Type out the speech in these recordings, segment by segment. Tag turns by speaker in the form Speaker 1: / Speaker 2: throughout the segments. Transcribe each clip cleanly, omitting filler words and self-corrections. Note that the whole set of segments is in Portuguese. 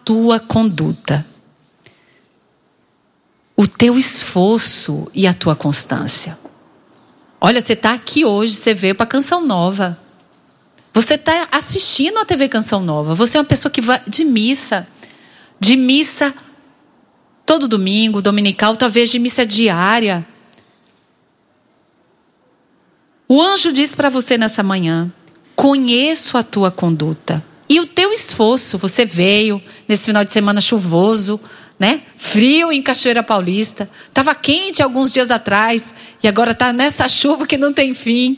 Speaker 1: tua conduta, o teu esforço e a tua constância. Olha, você está aqui hoje, você veio para Canção Nova. Você está assistindo a TV Canção Nova. Você é uma pessoa que vai de missa todo domingo, dominical, talvez de missa diária. O anjo diz para você nessa manhã: conheço a tua conduta e o teu esforço. Você veio nesse final de semana chuvoso, né? Frio em Cachoeira Paulista. Estava quente alguns dias atrás e agora está nessa chuva que não tem fim.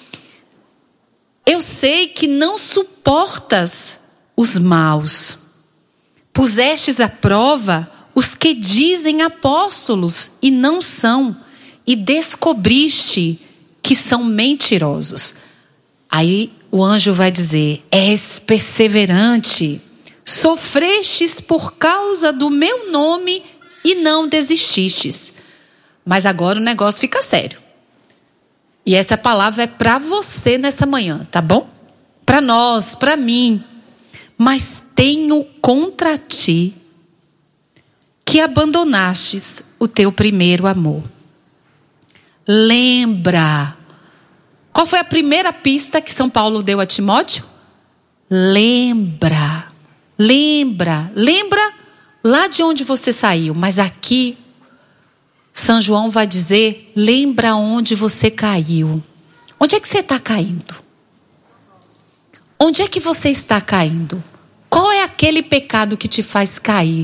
Speaker 1: Eu sei que não suportas os maus. Pusestes à prova os que dizem apóstolos e não são, e descobriste que são mentirosos. Aí o anjo vai dizer: és perseverante, sofrestes por causa do meu nome e não desististes. Mas agora o negócio fica sério. E essa palavra é para você nessa manhã, tá bom? Para nós, para mim. Mas tenho contra ti que abandonastes o teu primeiro amor. Lembra. Qual foi a primeira pista que São Paulo deu a Timóteo? Lembra lá de onde você saiu. Mas aqui, São João vai dizer: lembra onde você caiu. Onde é que você está caindo? Onde é que você está caindo? Qual é aquele pecado que te faz cair?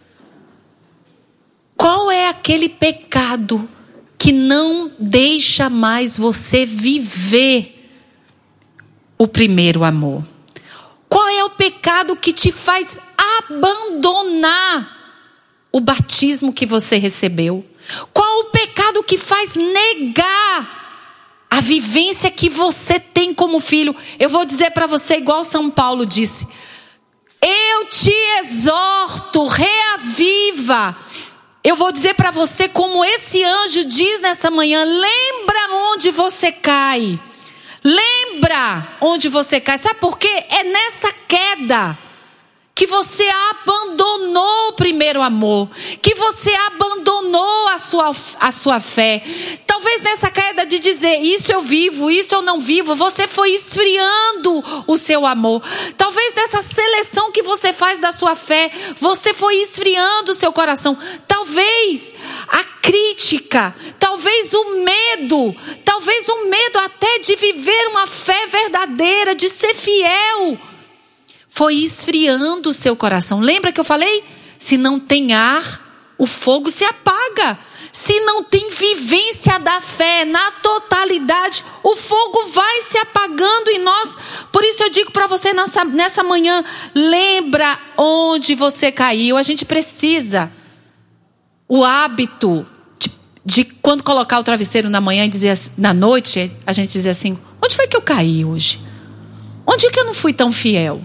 Speaker 1: Qual é aquele pecado que não deixa mais você viver o primeiro amor? Qual é o pecado que te faz abandonar o batismo que você recebeu? Qual o pecado que faz negar a vivência que você tem como filho? Eu vou dizer para você igual São Paulo disse: eu te exorto, reaviva. Eu vou dizer para você como esse anjo diz nessa manhã: lembra onde você cai. Lembra onde você cai. Sabe por quê? É nessa queda que você abandonou o primeiro amor, que você abandonou a sua fé. Talvez nessa queda de dizer: isso eu vivo, isso eu não vivo, você foi esfriando o seu amor. Talvez nessa seleção que você faz da sua fé, você foi esfriando o seu coração. Talvez a crítica, talvez o medo até de viver uma fé verdadeira, de ser fiel, foi esfriando o seu coração. Lembra que eu falei? Se não tem ar, o fogo se apaga. Se não tem vivência da fé na totalidade, o fogo vai se apagando em nós. Por isso eu digo para você nessa manhã: lembra onde você caiu. A gente precisa o hábito de quando colocar o travesseiro na manhã e dizer, na noite, a gente dizer assim: onde foi que eu caí hoje? Onde é que eu não fui tão fiel?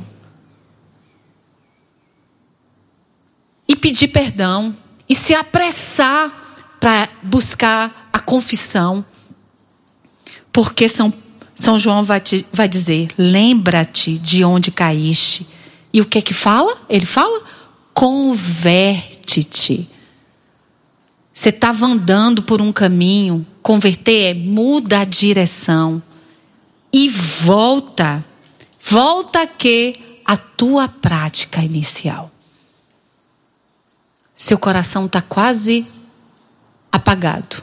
Speaker 1: E pedir perdão. E se apressar para buscar a confissão. Porque São João vai dizer: lembra-te de onde caíste. E o que é que fala? Ele fala: converte-te. Você estava andando por um caminho. Converter é muda a direção. E volta. Volta que a tua prática inicial. Seu coração está quase apagado.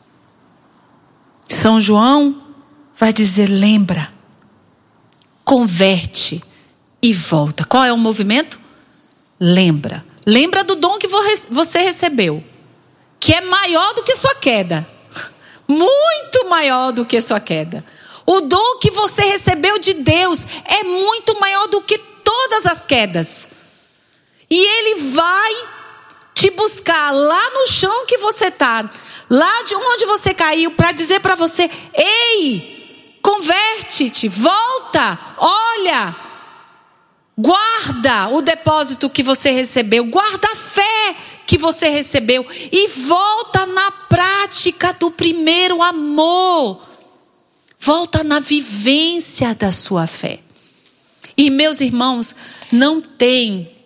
Speaker 1: São João vai dizer: lembra, converte e volta. Qual é o movimento? Lembra. Lembra do dom que você recebeu, que é maior do que sua queda. Muito maior do que sua queda. O dom que você recebeu de Deus é muito maior do que todas as quedas. E Ele vai te buscar lá no chão que você está, lá de onde você caiu, para dizer para você: ei, converte-te, volta, olha, guarda o depósito que você recebeu, guarda a fé que você recebeu e volta na prática do primeiro amor, volta na vivência da sua fé. E meus irmãos, não tem